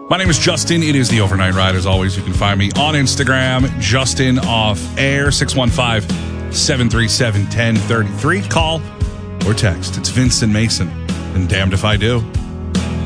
My name is Justin. It is the Overnight Ride. As always, you can find me on Instagram, Justin Off Air, 615-737-1033. Call or text. It's Vincent Mason, and damned if I do.